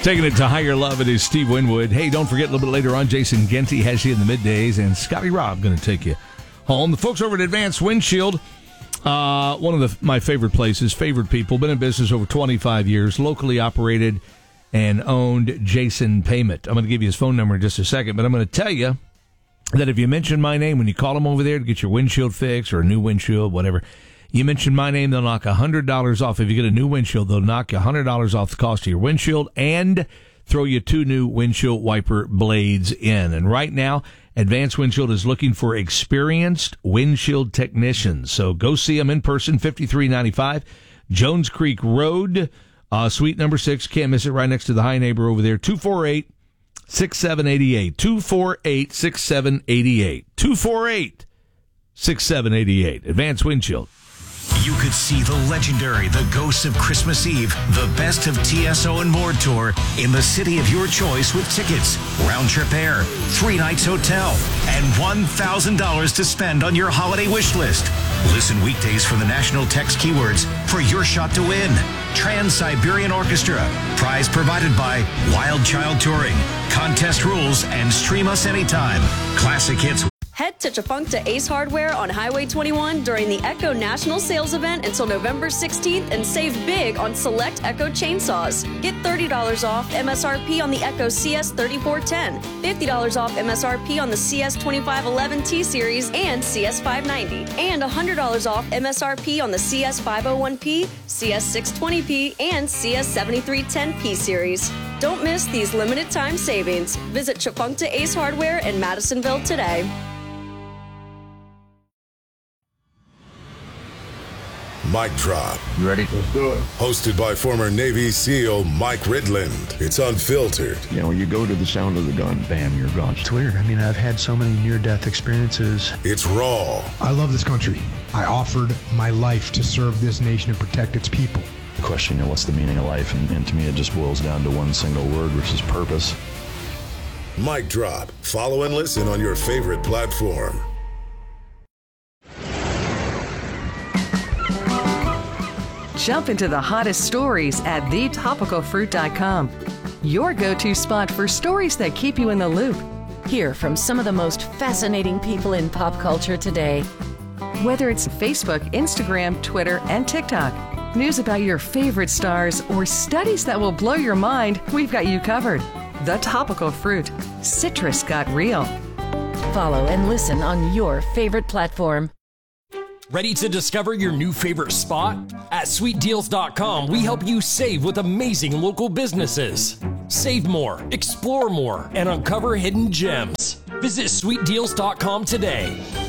Taking it to higher love, it is Steve Winwood. Hey, don't forget, a little bit later on, Jason Genty has you in the middays, and Scotty Robb going to take you home. The folks over at Advanced Windshield, one of my favorite places, favorite people, been in business over 25 years, locally operated and owned. Jason Payment. I'm going to give you his phone number in just a second, but I'm going to tell you that if you mention my name when you call them over there to get your windshield fixed or a new windshield, whatever, you mention my name, they'll knock $100 off. If you get a new windshield, they'll knock you $100 off the cost of your windshield and throw you 2 new windshield wiper blades in. And right now, Advanced Windshield is looking for experienced windshield technicians. So go see them in person, 5395 Jones Creek Road, suite number 6. Can't miss it, right next to the High Neighbor over there, 248-6788. 248-6788. 248-6788. Advanced Windshield. You could see the legendary The Ghosts of Christmas Eve, the Best of TSO and More tour in the city of your choice with tickets, round-trip air, 3 nights hotel, and $1,000 to spend on your holiday wish list. Listen weekdays for the national text keywords for your shot to win. Trans-Siberian Orchestra. Prize provided by Wild Child Touring. Contest rules and stream us anytime. Classic hits. Head to Chafuncta Ace Hardware on Highway 21 during the Echo National Sales Event until November 16th and save big on select Echo chainsaws. Get $30 off MSRP on the Echo CS 3410, $50 off MSRP on the CS 2511T Series and CS 590, and $100 off MSRP on the CS 501P, CS 620P, and CS 7310P Series. Don't miss these limited time savings. Visit Chafuncta Ace Hardware in Madisonville today. Mic Drop. You ready? Let's do it. Hosted by former Navy SEAL Mike Ridland. It's unfiltered. You know, you go to the sound of the gun, bam, you're gone. It's weird. I mean, I've had so many near-death experiences. It's raw. I love this country. I offered my life to serve this nation and protect its people. The question, what's the meaning of life? And to me, it just boils down to one single word, which is purpose. Mic Drop. Follow and listen on your favorite platform. Jump into the hottest stories at thetopicalfruit.com. Your go-to spot for stories that keep you in the loop. Hear from some of the most fascinating people in pop culture today. Whether it's Facebook, Instagram, Twitter, and TikTok, news about your favorite stars, or studies that will blow your mind, we've got you covered. The Topical Fruit. Citrus got real. Follow and listen on your favorite platform. Ready to discover your new favorite spot? At SweetDeals.com, we help you save with amazing local businesses. Save more, explore more, and uncover hidden gems. Visit SweetDeals.com today.